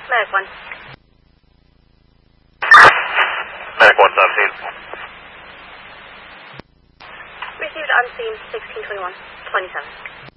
Medic 1. Medic 1's on scene. Received on scene 1621, 27.